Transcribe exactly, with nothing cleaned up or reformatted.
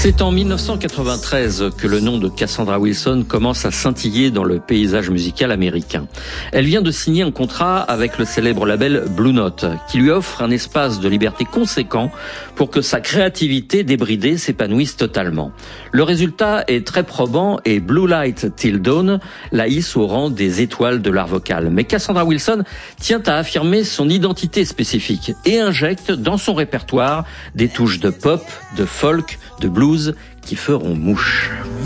C'est en mille neuf cent quatre-vingt-treize que le nom de Cassandra Wilson commence à scintiller dans le paysage musical américain. Elle vient de signer un contrat avec le célèbre label Blue Note, qui lui offre un espace de liberté conséquent pour que sa créativité débridée s'épanouisse totalement. Le résultat est très probant et Blue Light Till Dawn la hisse au rang des étoiles de l'art vocal. Mais Cassandra Wilson tient à affirmer son identité spécifique et injecte dans son répertoire des touches de pop, de folk, de blues qui feront mouche.